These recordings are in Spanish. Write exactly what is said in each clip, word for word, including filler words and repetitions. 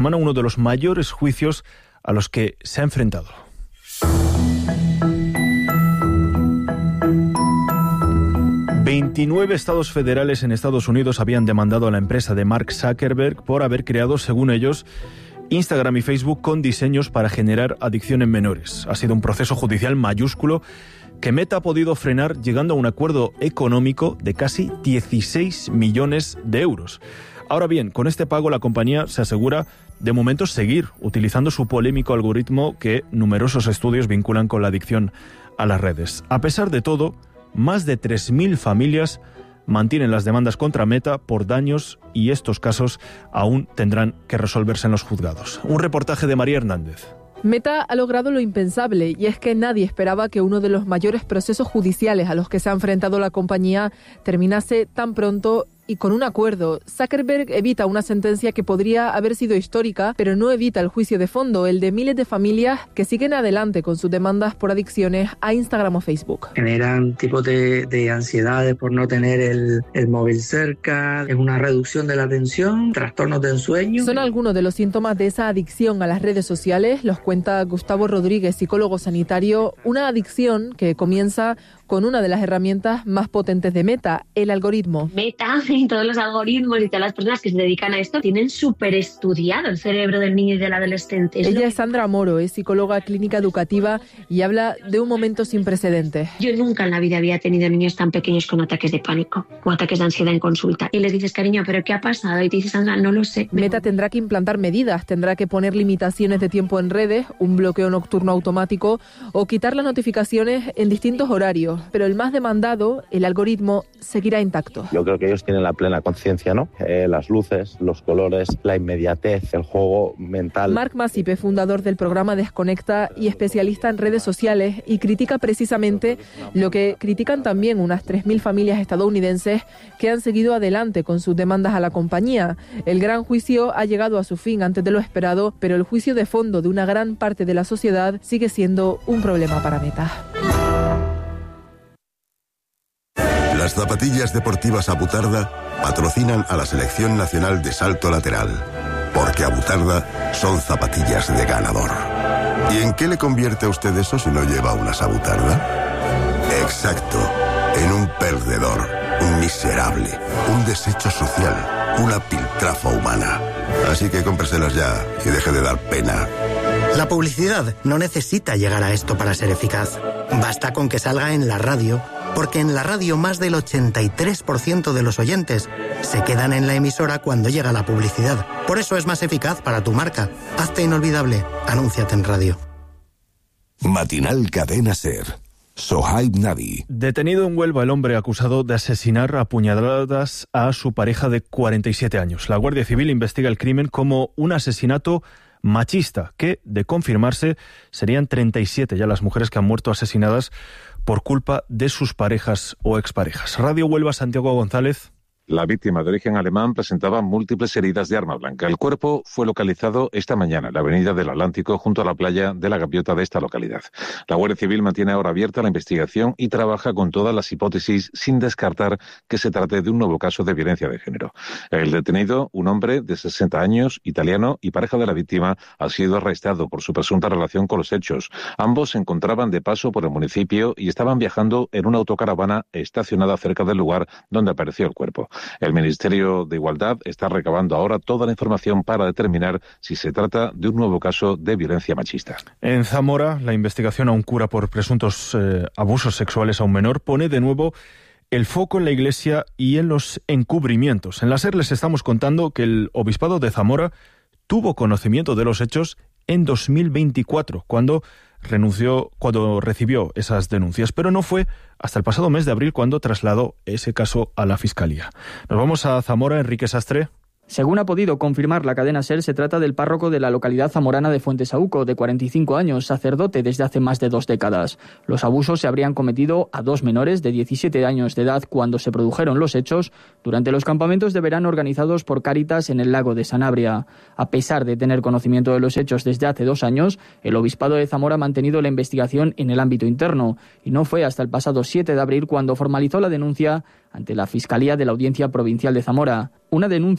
Uno de los mayores juicios a los que se ha enfrentado. veintinueve estados federales en Estados Unidos habían demandado a la empresa de Mark Zuckerberg por haber creado, según ellos, Instagram y Facebook con diseños para generar adicción en menores. Ha sido un proceso judicial mayúsculo que Meta ha podido frenar llegando a un acuerdo económico de casi dieciséis millones de euros. Ahora bien, con este pago la compañía se asegura de momento seguir utilizando su polémico algoritmo que numerosos estudios vinculan con la adicción a las redes. A pesar de todo, más de tres mil familias mantienen las demandas contra Meta por daños y estos casos aún tendrán que resolverse en los juzgados. Un reportaje de María Hernández. Meta ha logrado lo impensable, y es que nadie esperaba que uno de los mayores procesos judiciales a los que se ha enfrentado la compañía terminase tan pronto y con un acuerdo. Zuckerberg evita una sentencia que podría haber sido histórica, pero no evita el juicio de fondo, el de miles de familias que siguen adelante con sus demandas por adicciones a Instagram o Facebook. Generan tipos de, de ansiedades por no tener el, el móvil cerca, es una reducción de la atención, trastornos de ensueño. Son algunos de los síntomas de esa adicción a las redes sociales, los cuenta Gustavo Rodríguez, psicólogo sanitario, una adicción que comienza con una de las herramientas más potentes de Meta, el algoritmo. Meta y todos los algoritmos y todas las personas que se dedican a esto tienen súper estudiado el cerebro del niño y del adolescente. Es Ella lo... es Sandra Moro, es psicóloga clínica educativa y habla de un momento sin precedentes. Yo nunca en la vida había tenido niños tan pequeños con ataques de pánico o ataques de ansiedad en consulta. Y les dices, cariño, ¿pero qué ha pasado? Y te dices, Sandra, no lo sé. Meta tendrá que implantar medidas, tendrá que poner limitaciones de tiempo en redes, un bloqueo nocturno automático o quitar las notificaciones en distintos horarios. Pero el más demandado, el algoritmo, seguirá intacto. Yo creo que ellos tienen la plena conciencia, ¿no? Eh, las luces, los colores, la inmediatez, el juego mental. Mark Masipe, fundador del programa Desconecta y especialista en redes sociales, y critica precisamente lo que critican también unas tres mil familias estadounidenses que han seguido adelante con sus demandas a la compañía. El gran juicio ha llegado a su fin antes de lo esperado, pero el juicio de fondo de una gran parte de la sociedad sigue siendo un problema para Meta. Las zapatillas deportivas Abutarda patrocinan a la Selección Nacional de Salto Lateral, porque Abutarda son zapatillas de ganador. ¿Y en qué le convierte a usted eso si no lleva unas Abutarda? Exacto, en un perdedor, un miserable, un desecho social, una piltrafa humana. Así que cómpreselas ya y deje de dar pena. La publicidad no necesita llegar a esto para ser eficaz. Basta con que salga en la radio, porque en la radio más del ochenta y tres por ciento de los oyentes se quedan en la emisora cuando llega la publicidad. Por eso es más eficaz para tu marca. Hazte inolvidable. Anúnciate en radio. Matinal Cadena SER. Sohaib Nadi. Detenido en Huelva el hombre acusado de asesinar a puñaladas a su pareja de cuarenta y siete años. La Guardia Civil investiga el crimen como un asesinato machista, que, de confirmarse, serían treinta y siete ya las mujeres que han muerto asesinadas por culpa de sus parejas o exparejas. Radio Huelva, Santiago González. La víctima de origen alemán presentaba múltiples heridas de arma blanca. El cuerpo fue localizado esta mañana en la avenida del Atlántico, junto a la playa de la Gaviota de esta localidad. La Guardia Civil mantiene ahora abierta la investigación y trabaja con todas las hipótesis sin descartar que se trate de un nuevo caso de violencia de género. El detenido, un hombre de sesenta años, italiano y pareja de la víctima, ha sido arrestado por su presunta relación con los hechos. Ambos se encontraban de paso por el municipio y estaban viajando en una autocaravana estacionada cerca del lugar donde apareció el cuerpo. El Ministerio de Igualdad está recabando ahora toda la información para determinar si se trata de un nuevo caso de violencia machista. En Zamora, la investigación a un cura por presuntos eh, abusos sexuales a un menor pone de nuevo el foco en la Iglesia y en los encubrimientos. En la SER les estamos contando que el Obispado de Zamora tuvo conocimiento de los hechos en dos mil veinticuatro, cuando renunció, cuando recibió esas denuncias, pero no fue hasta el pasado mes de abril cuando trasladó ese caso a la Fiscalía. Nos vamos a Zamora. Enrique Sastre. Según ha podido confirmar la cadena SER, se trata del párroco de la localidad zamorana de Fuentesauco, de cuarenta y cinco años, sacerdote desde hace más de dos décadas. Los abusos se habrían cometido a dos menores de diecisiete años de edad cuando se produjeron los hechos durante los campamentos de verano organizados por Cáritas en el lago de Sanabria. A pesar de tener conocimiento de los hechos desde hace dos años, el Obispado de Zamora ha mantenido la investigación en el ámbito interno y no fue hasta el pasado siete de abril cuando formalizó la denuncia ante la Fiscalía de la Audiencia Provincial de Zamora. Una denuncia que habría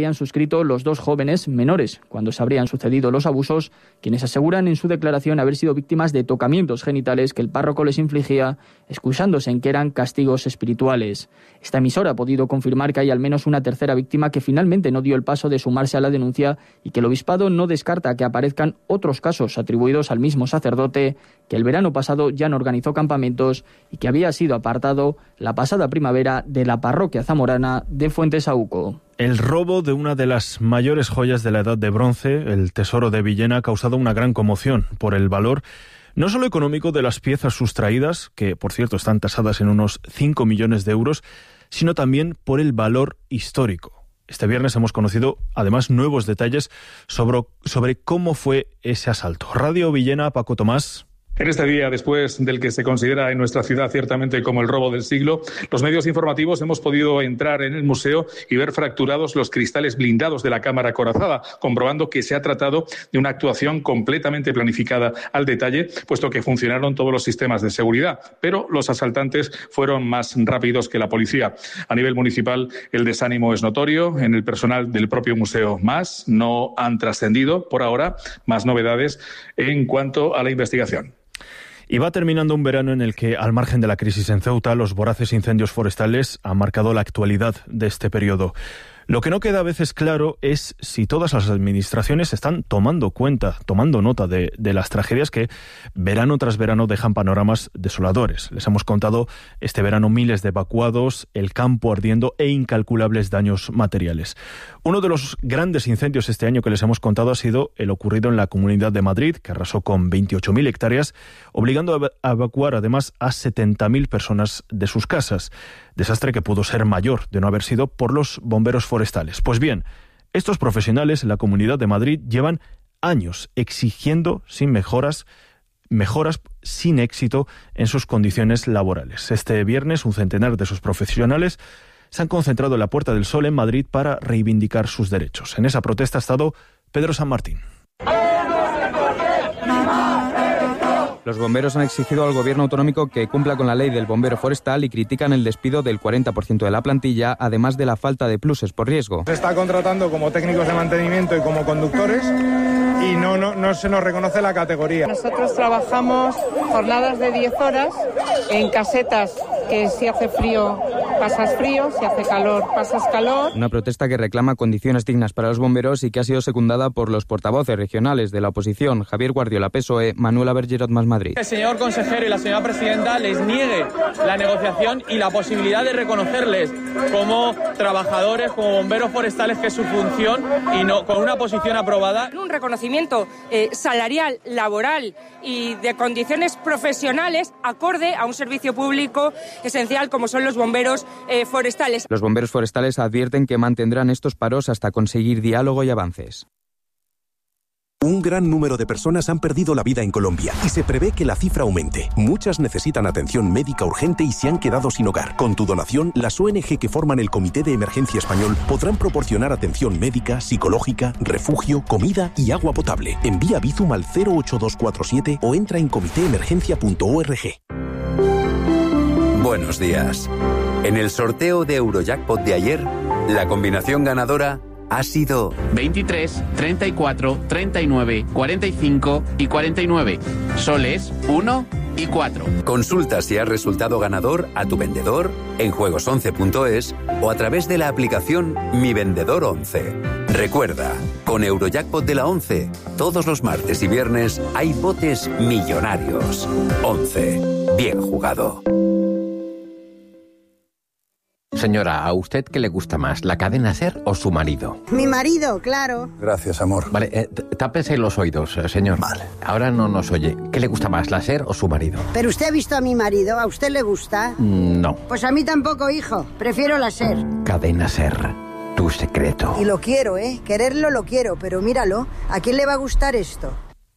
habían suscrito los dos jóvenes menores cuando se habrían sucedido los abusos, quienes aseguran en su declaración haber sido víctimas de tocamientos genitales que el párroco les infligía, excusándose en que eran castigos espirituales. Esta emisora ha podido confirmar que hay al menos una tercera víctima que finalmente no dio el paso de sumarse a la denuncia y que el obispado no descarta que aparezcan otros casos atribuidos al mismo sacerdote que el verano pasado ya no organizó campamentos y que había sido apartado la pasada primavera de la parroquia zamorana de Fuentesauco. El robo de una de las mayores joyas de la Edad de Bronce, el Tesoro de Villena, ha causado una gran conmoción por el valor no solo económico de las piezas sustraídas, que por cierto están tasadas en unos cinco millones de euros, sino también por el valor histórico. Este viernes hemos conocido además nuevos detalles sobre, sobre cómo fue ese asalto. Radio Villena, Paco Tomás. En este día, después del que se considera en nuestra ciudad ciertamente como el robo del siglo, los medios informativos hemos podido entrar en el museo y ver fracturados los cristales blindados de la cámara acorazada, comprobando que se ha tratado de una actuación completamente planificada al detalle, puesto que funcionaron todos los sistemas de seguridad, pero los asaltantes fueron más rápidos que la policía. A nivel municipal, el desánimo es notorio. En el personal del propio museo más no han trascendido, por ahora, más novedades en cuanto a la investigación. Y va terminando un verano en el que, al margen de la crisis en Ceuta, los voraces incendios forestales han marcado la actualidad de este periodo. Lo que no queda a veces claro es si todas las administraciones están tomando cuenta, tomando nota de, de las tragedias que verano tras verano dejan panoramas desoladores. Les hemos contado este verano miles de evacuados, el campo ardiendo e incalculables daños materiales. Uno de los grandes incendios este año que les hemos contado ha sido el ocurrido en la Comunidad de Madrid, que arrasó con veintiocho mil hectáreas, obligando a evacuar además a setenta mil personas de sus casas. Desastre que pudo ser mayor de no haber sido por los bomberos forestales. Pues bien, estos profesionales en la Comunidad de Madrid llevan años exigiendo sin mejoras, mejoras sin éxito en sus condiciones laborales. Este viernes un centenar de sus profesionales se han concentrado en la Puerta del Sol en Madrid para reivindicar sus derechos. En esa protesta ha estado Pedro San Martín. Los bomberos han exigido al gobierno autonómico que cumpla con la ley del bombero forestal y critican el despido del cuarenta por ciento de la plantilla, además de la falta de pluses por riesgo. Se está contratando como técnicos de mantenimiento y como conductores y no, no, no se nos reconoce la categoría. Nosotros trabajamos jornadas de diez horas en casetas que si hace frío pasas frío, si hace calor pasas calor. Una protesta que reclama condiciones dignas para los bomberos y que ha sido secundada por los portavoces regionales de la oposición, Javier Guardiola, P S O E, Manuela Bergerot, Más Madrid. El señor consejero y la señora presidenta les niegue la negociación y la posibilidad de reconocerles como trabajadores, como bomberos forestales, que es su función, y no con una posición aprobada. Un reconocimiento eh, salarial, laboral y de condiciones profesionales acorde a un servicio público esencial como son los bomberos eh, forestales. Los bomberos forestales advierten que mantendrán estos paros hasta conseguir diálogo y avances. Un gran número de personas han perdido la vida en Colombia y se prevé que la cifra aumente. Muchas necesitan atención médica urgente y se han quedado sin hogar. Con tu donación, las O N G que forman el Comité de Emergencia Español podrán proporcionar atención médica, psicológica, refugio, comida y agua potable. Envía Bizum al cero ocho dos cuatro siete o entra en comité emergencia punto org. Buenos días. En el sorteo de Eurojackpot de ayer, la combinación ganadora ha sido veintitrés, treinta y cuatro, treinta y nueve, cuarenta y cinco y cuarenta y nueve. Soles uno y cuatro. Consulta si has resultado ganador a tu vendedor en juegos once punto es o a través de la aplicación Mi Vendedor once. Recuerda, con Eurojackpot de la once, todos los martes y viernes hay botes millonarios. once. Bien jugado. Señora, ¿a usted qué le gusta más, la cadena SER o su marido? Mi marido, claro. Gracias, amor. Vale, eh, tápese los oídos, eh, señor. Vale. Ahora no nos oye. ¿Qué le gusta más, la SER o su marido? ¿Pero usted ha visto a mi marido? ¿A usted le gusta? Mm, no. Pues a mí tampoco, hijo. Prefiero la SER. Cadena SER, tu secreto. Y lo quiero, ¿eh? Quererlo lo quiero, pero míralo. ¿A quién le va a gustar esto?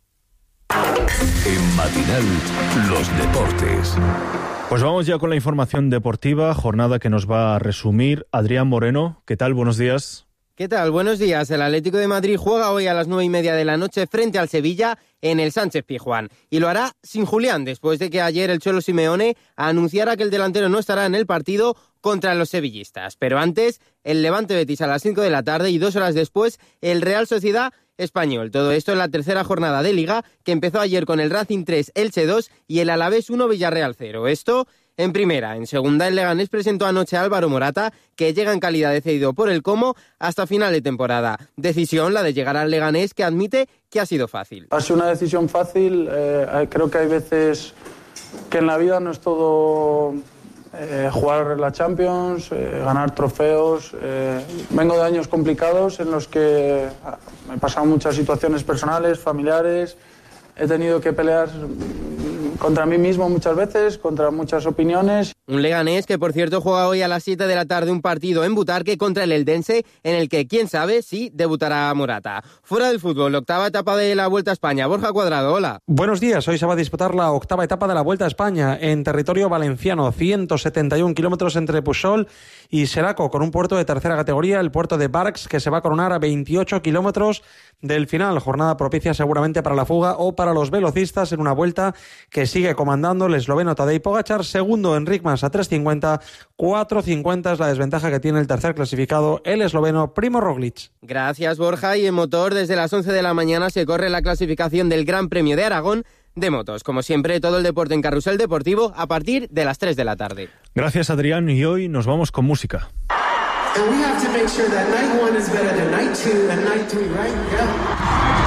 En Matinal, los deportes. Pues vamos ya con la información deportiva, jornada que nos va a resumir Adrián Moreno. ¿Qué tal? Buenos días. ¿Qué tal? Buenos días. El Atlético de Madrid juega hoy a las nueve y media de la noche frente al Sevilla en el Sánchez-Pizjuán. Y lo hará sin Julián, después de que ayer el Cholo Simeone anunciara que el delantero no estará en el partido contra los sevillistas. Pero antes, el Levante Betis a las cinco de la tarde y dos horas después, el Real Sociedad Español. Todo esto en la tercera jornada de Liga, que empezó ayer con el Racing tres, Elche dos y el Alavés uno, Villarreal cero. Esto en primera. En segunda, el Leganés presentó anoche a Álvaro Morata, que llega en calidad de cedido por el Como hasta final de temporada. Decisión la de llegar al Leganés, que admite que ha sido fácil. Ha sido una decisión fácil. Eh, creo que hay veces que en la vida no es todo eh, jugar la Champions, eh, ganar trofeos. Eh, vengo de años complicados en los que me he pasado muchas situaciones personales, familiares. He tenido que pelear contra mí mismo muchas veces, contra muchas opiniones. Un Leganés que, por cierto, juega hoy a las siete de la tarde un partido en Butarque contra el Eldense, en el que, quién sabe, si debutará Morata. Fuera del fútbol, octava etapa de la Vuelta a España. Borja Cuadrado, hola. Buenos días. Hoy se va a disputar la octava etapa de la Vuelta a España en territorio valenciano. ciento setenta y un kilómetros entre Pujol y Seraco, con un puerto de tercera categoría, el puerto de Barx, que se va a coronar a veintiocho kilómetros del final. Jornada propicia seguramente para la fuga o para los velocistas en una vuelta que sigue comandando el esloveno Tadej Pogačar, segundo Enric Mas a tres cincuenta, cuatro cincuenta es la desventaja que tiene el tercer clasificado, el esloveno Primo Roglic. Gracias, Borja. Y en motor, desde las once de la mañana se corre la clasificación del Gran Premio de Aragón de motos. Como siempre, todo el deporte en Carrusel Deportivo a partir de las tres de la tarde. Gracias, Adrián, y hoy nos vamos con música. And we have to make sure that night one is better than night two and night three, right? Yeah.